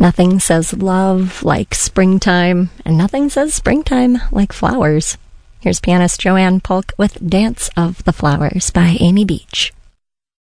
Nothing says love like springtime, and nothing says springtime like flowers. Here's pianist Joanne Polk with Dance of the Flowers by Amy Beach.